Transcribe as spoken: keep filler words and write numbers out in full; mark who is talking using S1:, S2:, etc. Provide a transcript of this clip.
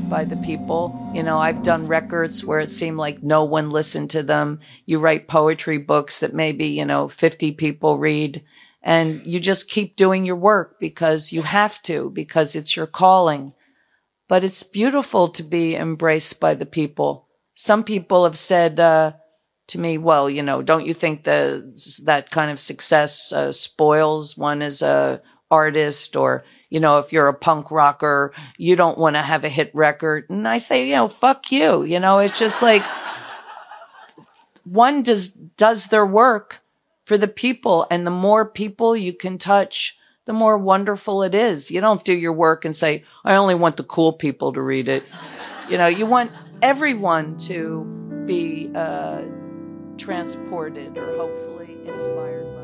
S1: by the people. You know, I've done records where it seemed like no one listened to them. You write poetry books that maybe, you know, fifty people read, and you just keep doing your work because you have to, because it's your calling. But it's beautiful to be embraced by the people. Some people have said uh, to me, well, you know, don't you think the, that kind of success uh, spoils one as a artist? Or, you know, if you're a punk rocker, you don't want to have a hit record. And I say, you know, fuck you. You know, it's just like one does, does their work for the people. And the more people you can touch, the more wonderful it is. You don't do your work and say, I only want the cool people to read it. You know, you want everyone to be uh, transported or hopefully inspired by